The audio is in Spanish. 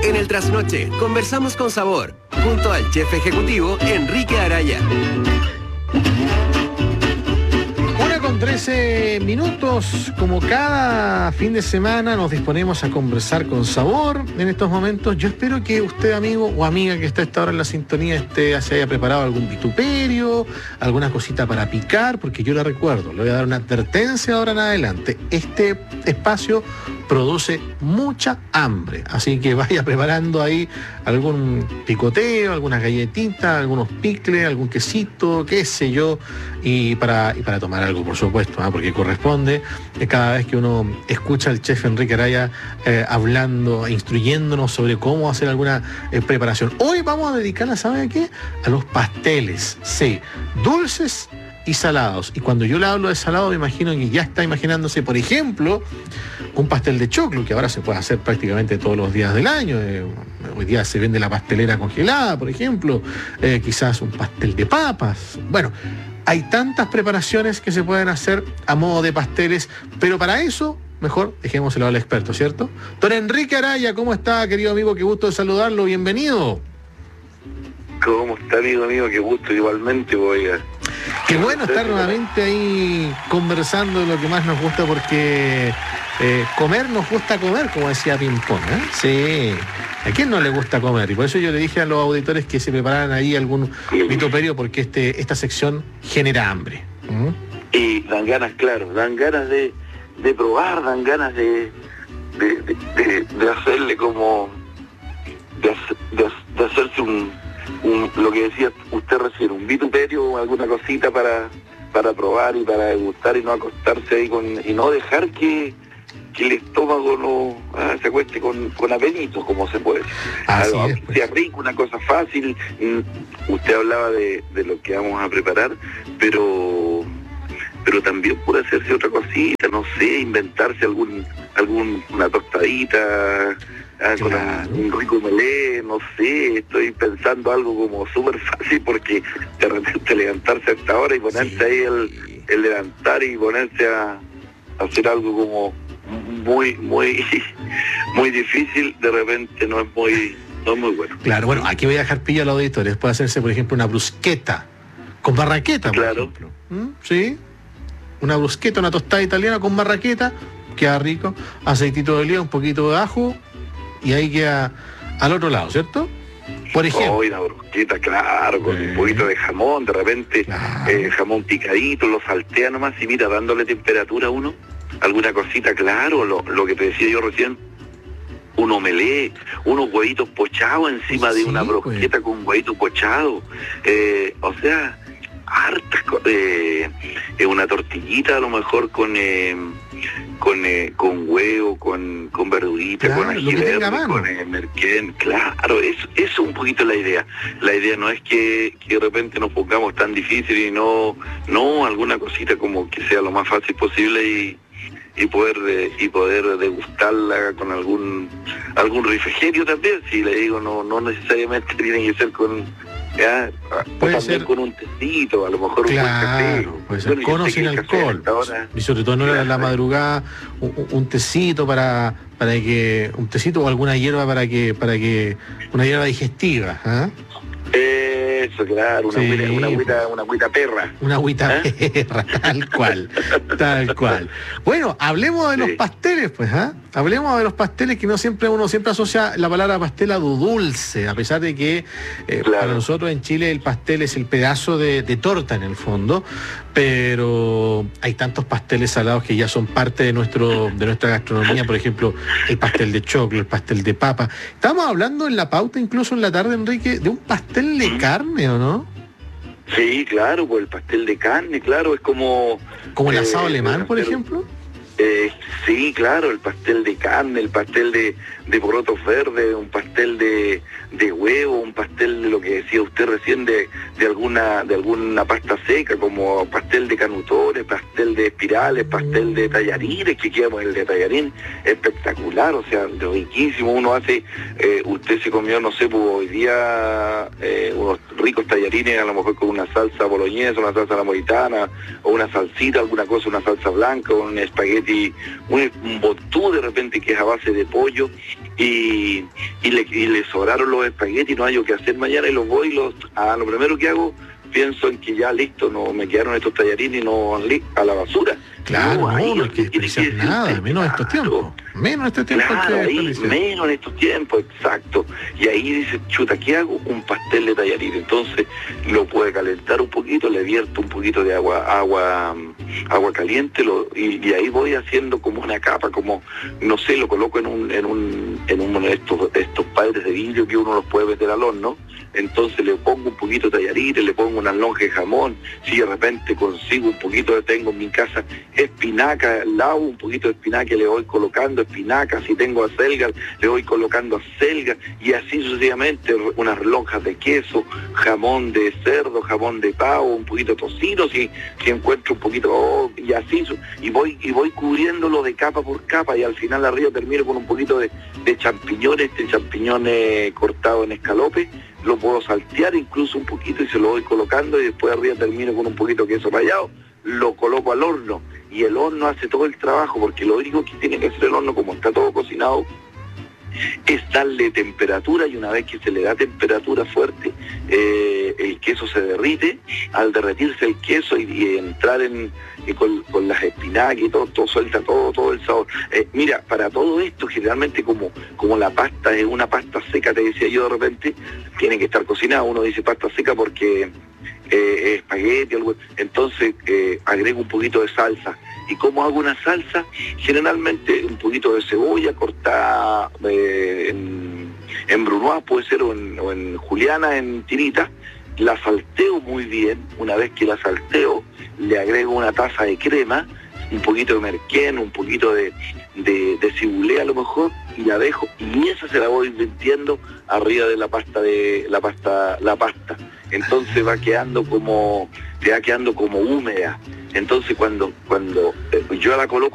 En el Trasnoche, conversamos con sabor, junto al chef ejecutivo Enrique Araya. 1:13, como cada fin de semana nos disponemos a conversar con sabor en estos momentos. Yo espero que usted, amigo o amiga que está a esta hora en la sintonía, se haya preparado algún vituperio, alguna cosita para picar, porque yo le recuerdo, le voy a dar una advertencia ahora en adelante. Este espacio produce mucha hambre, así que vaya preparando ahí algún picoteo, algunas galletitas, algunos picles, algún quesito, qué sé yo, y para tomar algo, por supuesto, porque corresponde cada vez que uno escucha al chef Enrique Araya hablando, instruyéndonos sobre cómo hacer alguna preparación. Hoy vamos a dedicarla, ¿sabe a qué? A los pasteles, sí, dulces y salados. Y cuando yo le hablo de salado, me imagino que ya está imaginándose, por ejemplo, un pastel de choclo, que ahora se puede hacer prácticamente todos los días del año. Hoy día se vende la pastelera congelada, por ejemplo, quizás un pastel de papas. Bueno, hay tantas preparaciones que se pueden hacer a modo de pasteles, pero para eso, mejor dejémoselo al experto, ¿cierto? Don Enrique Araya, ¿cómo está, querido amigo? Qué gusto de saludarlo, bienvenido. ¿Cómo está, amigo? Qué gusto, igualmente, oiga. Qué bueno estar nuevamente ahí conversando de lo que más nos gusta, porque comer nos gusta comer, como decía Pimpón, ¿eh? Sí, ¿a quién no le gusta comer? Y por eso yo le dije a los auditores que se prepararan ahí algún vituperio, porque esta sección genera hambre. Y dan ganas, claro, dan ganas de probar, dan ganas de hacerle como... de hacerse lo que decía usted recién, un vituperio o alguna cosita para probar y para degustar y no acostarse ahí y no dejar que el estómago se acueste con apetito, como se puede. Algo que sea rico, una cosa fácil. Usted hablaba de lo que vamos a preparar, pero también puede hacerse otra cosita, no sé, inventarse una tostadita, claro, con un rico melé, no sé, estoy pensando algo como súper fácil, porque de repente levantarse a esta hora y ponerse ahí el levantar y ponerse a hacer algo como muy muy difícil, de repente no es muy bueno. Claro, bueno, aquí voy a dejar pillo a los auditores. Puede hacerse, por ejemplo, una brusqueta con marraqueta, por ejemplo. Sí, una brusqueta, una tostada italiana con marraqueta, queda rico, aceitito de oliva, un poquito de ajo, y ahí queda al otro lado, ¿cierto? Por ejemplo. Una brusqueta, claro, con un poquito de jamón, de repente, claro, jamón picadito, lo saltea nomás y mira, dándole temperatura a uno, alguna cosita, claro, lo que te decía yo recién, un omelé, unos huevitos pochados encima de una brusqueta con huevito pochado, o sea, hartas, una tortillita a lo mejor con huevo, con verdurita, claro, con ají verde, con merquén, claro, eso es un poquito la idea. La idea no es que de repente nos pongamos tan difícil y no, alguna cosita como que sea lo más fácil posible y poder degustarla con algún refrigerio también, si le digo, no necesariamente tiene que ser con... puede ser con un tecito, a lo mejor, claro, un buen café. puede ser con o sin alcohol, y sobre todo no era la madrugada, un tecito para que, un tecito o alguna hierba para que una hierba digestiva, Eso, claro, una agüita perra. Una agüita perra, tal cual. Bueno, hablemos de los pasteles, pues, Hablemos de los pasteles, que uno siempre asocia la palabra pastel a lo dulce, a pesar de que claro, para nosotros en Chile el pastel es el pedazo de torta en el fondo, pero hay tantos pasteles salados que ya son parte de nuestra gastronomía, por ejemplo, el pastel de choclo, el pastel de papa. Estábamos hablando en la pauta, incluso en la tarde, Enrique, de un pastel de carne, ¿o no? Sí, claro, pues el pastel de carne, claro, es como... ¿Como el asado alemán, por ejemplo? Sí, claro, el pastel de carne, el pastel de porotos verdes, un pastel de huevo, un pastel de lo que decía usted recién de alguna pasta seca, como pastel de canutones, pastel de espirales, pastel de tallarines, que queda el de tallarín espectacular, o sea, riquísimo. Uno hace, usted se comió, no sé, pues hoy día unos ricos tallarines, a lo mejor con una salsa boloñesa, una salsa napolitana, o una salsita, alguna cosa, una salsa blanca, un espagueti espagueti, un botú de repente que es a base de pollo, y le sobraron los espaguetis, no hay yo qué hacer mañana, y los voy, lo primero que hago, pienso en que ya listo, no me quedaron estos tallarines no a la basura. Claro, no hay que despreciar nada, menos en estos tiempos. Menos en estos tiempos. Claro, menos en estos tiempos, exacto. Y ahí dice, chuta, ¿qué hago? Un pastel de tallarín. Entonces lo puede calentar un poquito, le vierto un poquito de agua caliente, y ahí voy haciendo como una capa, como, no sé, lo coloco en uno de estos padres de vidrio que uno los puede meter al horno. Entonces le pongo un poquito de tallarines, le pongo unas lonjas de jamón, si de repente consigo un poquito tengo en mi casa espinaca, lavo un poquito de espinaca y le voy colocando espinaca, si tengo acelgas, le voy colocando acelgas, y así sucesivamente, unas lonjas de queso, jamón de cerdo, jamón de pavo, un poquito de tocino, si encuentro un poquito, y así, y voy cubriéndolo de capa por capa, y al final arriba termino con un poquito de champiñones, champiñones cortados en escalope. Lo puedo saltear incluso un poquito y se lo voy colocando, y después arriba termino con un poquito de queso rallado, lo coloco al horno, y el horno hace todo el trabajo, porque lo único que tiene que hacer el horno, como está todo cocinado, es darle temperatura, y una vez que se le da temperatura fuerte, el queso se derrite. Al derretirse el queso y entrar con las espinacas y todo suelta todo el sabor. Mira, para todo esto, generalmente como la pasta es una pasta seca, te decía yo, de repente tiene que estar cocinada. Uno dice pasta seca porque espagueti, algo, entonces agrego un poquito de salsa. ¿Y cómo hago una salsa? Generalmente un poquito de cebolla cortada en brunoise, puede ser, o en juliana, en tiritas. La salteo muy bien. Una vez que la salteo, le agrego una taza de crema, un poquito de merquén, un poquito de cibulé a lo mejor, y la dejo, y esa se la voy vertiendo arriba de la pasta. Entonces va quedando como húmeda. Entonces cuando yo la coloco